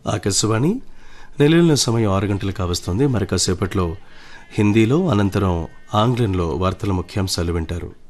ఆకాశవాణి నెలల సమయం 6 గంటలకు కావస్తుంది. మరి కాసేపట్లో హిందీలో, అనంతరం ఆంగ్లంలో వార్తల ముఖ్యాంశాలు వింటారు.